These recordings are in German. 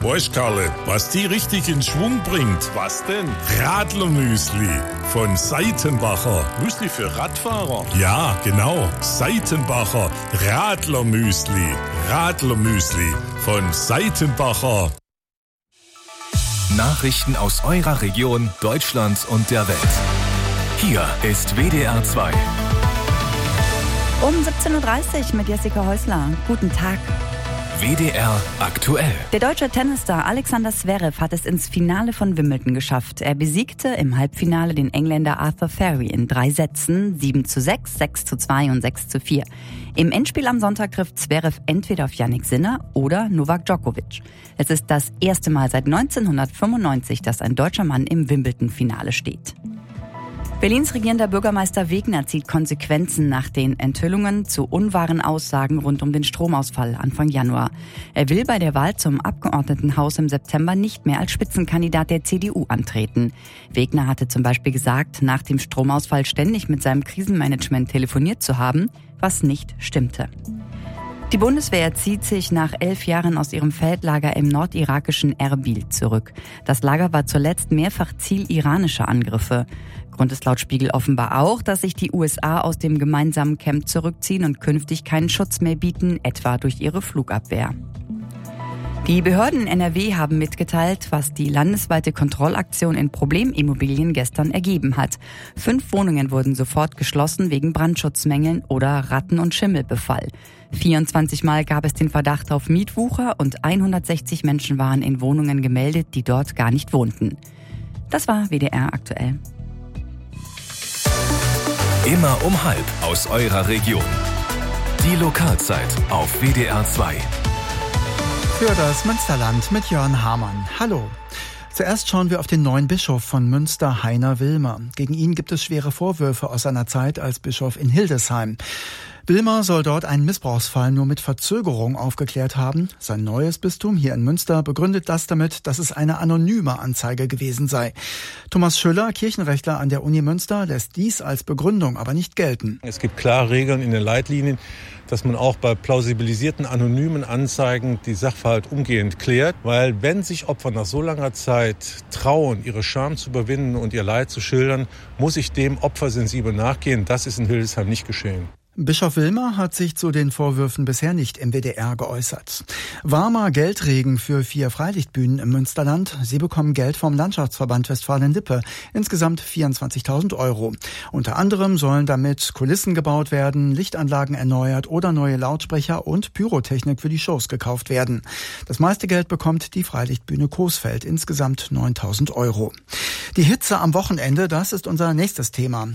Weißt Karle, was die richtig in Schwung bringt? Was denn? Radlermüsli von Seitenbacher. Müsli für Radfahrer? Ja, genau. Seitenbacher Radlermüsli. Radlermüsli von Seitenbacher. Nachrichten aus eurer Region, Deutschland und der Welt. Hier ist WDR 2. Um 17.30 Uhr mit Jessica Häusler. Guten Tag. WDR aktuell. Der deutsche Tennisstar Alexander Zverev hat es ins Finale von Wimbledon geschafft. Er besiegte im Halbfinale den Engländer Arthur Furry in 3 Sätzen, 7:6, 6:2 und 6:4. Im Endspiel am Sonntag trifft Zverev entweder auf Jannik Sinner oder Novak Djokovic. Es ist das erste Mal seit 1995, dass ein deutscher Mann im Wimbledon-Finale steht. Berlins regierender Bürgermeister Wegner zieht Konsequenzen nach den Enthüllungen zu unwahren Aussagen rund um den Stromausfall Anfang Januar. Er will bei der Wahl zum Abgeordnetenhaus im September nicht mehr als Spitzenkandidat der CDU antreten. Wegner hatte zum Beispiel gesagt, nach dem Stromausfall ständig mit seinem Krisenmanagement telefoniert zu haben, was nicht stimmte. Die Bundeswehr zieht sich nach 11 Jahren aus ihrem Feldlager im nordirakischen Erbil zurück. Das Lager war zuletzt mehrfach Ziel iranischer Angriffe. Grund ist laut Spiegel offenbar auch, dass sich die USA aus dem gemeinsamen Camp zurückziehen und künftig keinen Schutz mehr bieten, etwa durch ihre Flugabwehr. Die Behörden in NRW haben mitgeteilt, was die landesweite Kontrollaktion in Problemimmobilien gestern ergeben hat. 5 Wohnungen wurden sofort geschlossen wegen Brandschutzmängeln oder Ratten- und Schimmelbefall. 24 Mal gab es den Verdacht auf Mietwucher und 160 Menschen waren in Wohnungen gemeldet, die dort gar nicht wohnten. Das war WDR aktuell. Immer um 12:30 aus eurer Region. Die Lokalzeit auf WDR 2. Für das Münsterland mit Jörn Hamann. Hallo. Zuerst schauen wir auf den neuen Bischof von Münster, Heiner Wilmer. Gegen ihn gibt es schwere Vorwürfe aus seiner Zeit als Bischof in Hildesheim. Wilmer soll dort einen Missbrauchsfall nur mit Verzögerung aufgeklärt haben. Sein neues Bistum hier in Münster begründet das damit, dass es eine anonyme Anzeige gewesen sei. Thomas Schüller, Kirchenrechtler an der Uni Münster, lässt dies als Begründung aber nicht gelten. Es gibt klare Regeln in den Leitlinien, dass man auch bei plausibilisierten anonymen Anzeigen die Sachverhalt umgehend klärt. Weil wenn sich Opfer nach so langer Zeit trauen, ihre Scham zu überwinden und ihr Leid zu schildern, muss ich dem Opfer sensibel nachgehen. Das ist in Hildesheim nicht geschehen. Bischof Wilmer hat sich zu den Vorwürfen bisher nicht im WDR geäußert. Warmer Geldregen für 4 Freilichtbühnen im Münsterland. Sie bekommen Geld vom Landschaftsverband Westfalen-Lippe. Insgesamt 24.000 €. Unter anderem sollen damit Kulissen gebaut werden, Lichtanlagen erneuert oder neue Lautsprecher und Pyrotechnik für die Shows gekauft werden. Das meiste Geld bekommt die Freilichtbühne Coesfeld. Insgesamt 9.000 €. Die Hitze am Wochenende, das ist unser nächstes Thema.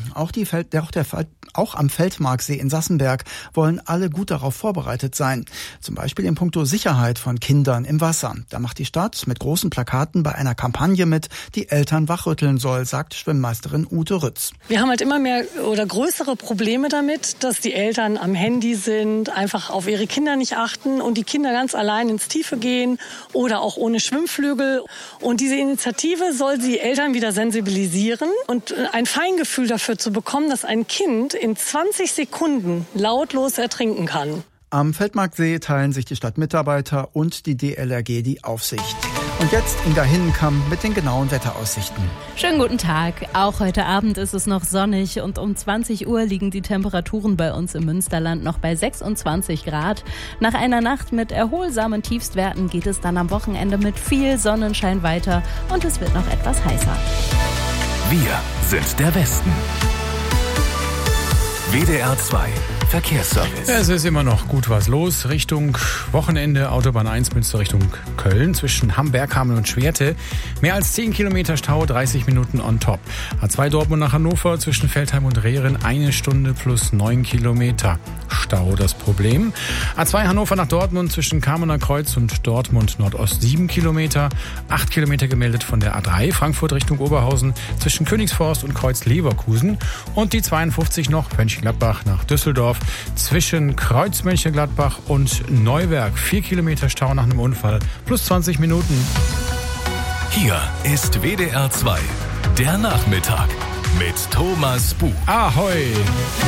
Auch am Feldmarksee in Sassenberg wollen alle gut darauf vorbereitet sein. Zum Beispiel in puncto Sicherheit von Kindern im Wasser. Da macht die Stadt mit großen Plakaten bei einer Kampagne mit, die Eltern wachrütteln soll, sagt Schwimmmeisterin Ute Rütz. Wir haben halt immer mehr oder größere Probleme damit, dass die Eltern am Handy sind, einfach auf ihre Kinder nicht achten und die Kinder ganz allein ins Tiefe gehen oder auch ohne Schwimmflügel. Und diese Initiative soll die Eltern wieder sensibilisieren und ein Feingefühl dafür zu bekommen, dass ein Kind in 20 Sekunden lautlos ertrinken kann. Am Feldmarksee teilen sich die Stadtmitarbeiter und die DLRG die Aufsicht. Und jetzt Inga Hinnenkamp mit den genauen Wetteraussichten. Schönen guten Tag. Auch heute Abend ist es noch sonnig und um 20 Uhr liegen die Temperaturen bei uns im Münsterland noch bei 26 Grad. Nach einer Nacht mit erholsamen Tiefstwerten geht es dann am Wochenende mit viel Sonnenschein weiter und es wird noch etwas heißer. Wir sind der Westen. WDR 2 Verkehrsservice. Es ist immer noch gut was los. Richtung Wochenende Autobahn 1 Münster Richtung Köln zwischen Hamberg, Hameln und Schwerte. Mehr als 10 Kilometer Stau, 30 Minuten on top. A2 Dortmund nach Hannover zwischen Veltheim und Rehren 1 Stunde plus 9 Kilometer. Stau das Problem. A2 Hannover nach Dortmund zwischen Kamener Kreuz und Dortmund Nordost 7 Kilometer. 8 Kilometer gemeldet von der A3 Frankfurt Richtung Oberhausen zwischen Königsforst und Kreuz Leverkusen. Und die 52 noch Mönchengladbach nach Düsseldorf zwischen Kreuz Mönchengladbach und Neuwerk. 4 Kilometer Stau nach einem Unfall plus 20 Minuten. Hier ist WDR 2, der Nachmittag mit Thomas Buch. Ahoi!